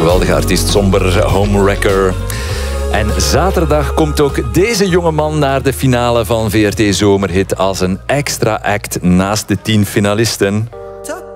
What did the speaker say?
Geweldige artiest, somber homewrecker. En zaterdag komt ook deze jongeman naar de finale van VRT Zomerhit als een extra act naast de 10 finalisten.